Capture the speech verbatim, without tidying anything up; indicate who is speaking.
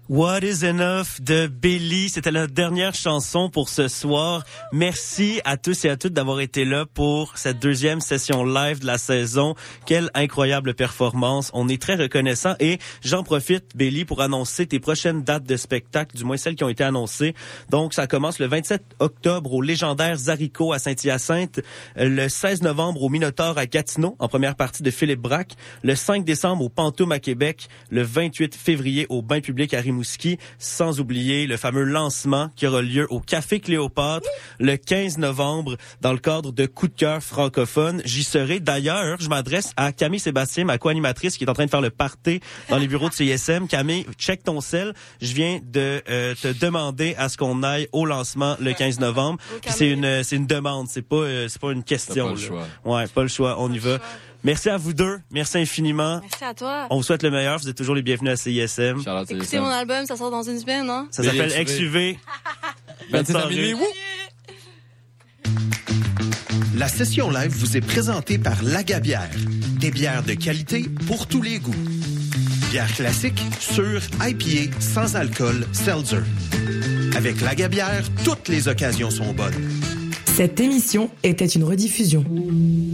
Speaker 1: What is Enough de Billy, c'était la dernière chanson pour ce soir. Merci à tous et à toutes d'avoir été là pour cette deuxième session live de la saison. Quelle incroyable performance. On est très reconnaissants et j'en profite, Billy, pour annoncer tes prochaines dates de spectacle, du moins celles qui ont été annoncées. Donc, ça commence le vingt-sept octobre au légendaire Zarico à Saint-Hyacinthe, le seize novembre au Minotaure à Gatineau, en première partie de Philippe Braque, le cinq décembre au Pantoum à Québec, le vingt-huit février au Bain Public à Rimouski, sans oublier le fameux lancement qui aura lieu au Café Cléopâtre le quinze novembre dans le cadre de Coup de cœur francophone. J'y serai. D'ailleurs, je m'adresse à Camille Sébastien, ma co-animatrice qui est en train de faire le party dans les bureaux de C I S M. Camille, check ton sel. Je viens de euh, te demander à ce qu'on aille au lancement le quinze novembre. Puis c'est une c'est une demande, c'est pas euh, c'est pas une question.
Speaker 2: Pas le choix.
Speaker 1: Ouais, pas le choix, on y va. Merci à vous deux. Merci infiniment.
Speaker 3: Merci à toi.
Speaker 1: On vous souhaite le meilleur. Vous êtes toujours les bienvenus à C I S M.
Speaker 2: Charlotte,
Speaker 3: Écoutez mon album, ça sort dans une semaine, hein?
Speaker 1: Ça s'appelle X U V.
Speaker 2: vingt-sept à minuit.
Speaker 4: La session live vous est présentée par Lagabière. Des bières de qualité pour tous les goûts. Bière classique, sûre, I P A, sans alcool, seltzer. Avec Lagabière, toutes les occasions sont bonnes.
Speaker 5: Cette émission était une rediffusion.